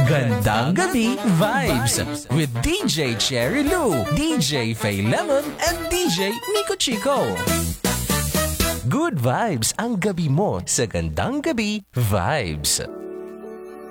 Gandang Gabi Vibes with DJ Cherry Lou, DJ Faye Lemon, and DJ Nico Chico. Good vibes ang gabi mo sa Gandang Gabi Vibes.